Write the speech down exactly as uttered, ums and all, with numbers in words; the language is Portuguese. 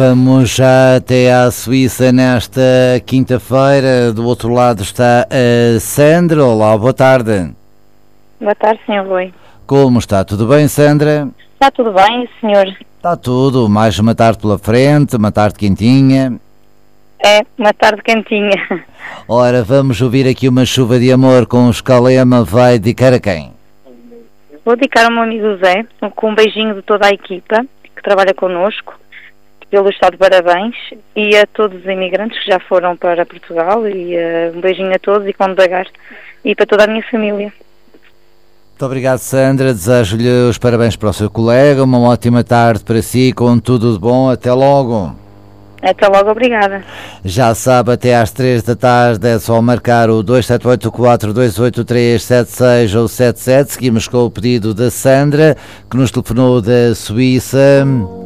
Vamos já até à Suíça nesta quinta-feira. Do outro lado está a Sandra. Olá, boa tarde. Boa tarde, senhor Rui. Como está? Tudo bem, Sandra? Está tudo bem, senhor? Está tudo. Mais uma tarde pela frente, uma tarde quentinha. É, uma tarde quentinha. Ora, vamos ouvir aqui uma chuva de amor com o Escalema. Vai dedicar a quem? Vou dedicar ao meu amigo Zé, com um beijinho de toda a equipa que trabalha connosco, pelo estado de parabéns, e a todos os imigrantes que já foram para Portugal, e uh, um beijinho a todos e com devagar, e para toda a minha família. Muito obrigado, Sandra. Desejo-lhe os parabéns para o seu colega. Uma ótima tarde para si, com tudo de bom. Até logo. Até logo, obrigada. Já sabe, até às três da tarde é só marcar o dois sete oito quatro, dois oito três, sete seis ou sete sete. Seguimos com o pedido da Sandra, que nos telefonou da Suíça.